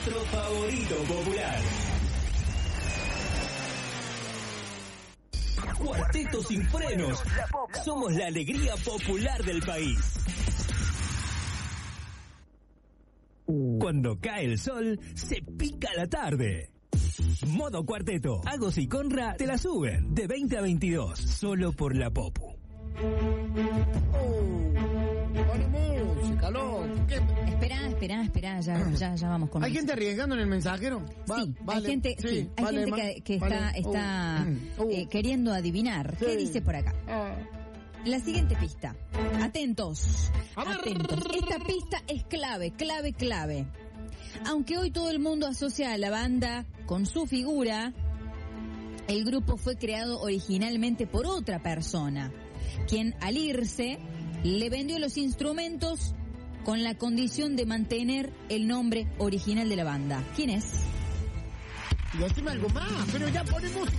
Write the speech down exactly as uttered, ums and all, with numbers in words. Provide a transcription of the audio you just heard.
nuestro favorito popular. Cuarteto Sin Frenos. Somos la alegría popular del país. Cuando cae el sol, se pica la tarde. Modo Cuarteto. Agos y Conra te la suben de veinte a veintidós, solo por la Popu. Oh, pone música, loco. ¿Qué? Espera, espera, espera, ya, ya, ya vamos con ¿Hay música. gente arriesgando en el mensajero? Va, Sí, vale, hay gente, sí, sí, hay vale, gente ma- que, que vale. está, está Uh, uh. eh, queriendo adivinar. ¿Qué Sí. dice por acá? Ah. La siguiente pista. Atentos, A ver. atentos. Esta pista es clave, clave, clave. Aunque hoy todo el mundo asocia a la banda con su figura, el grupo fue creado originalmente por otra persona, quien al irse le vendió los instrumentos con la condición de mantener el nombre original de la banda. ¿Quién es? Y decime algo más, pero ya ponemos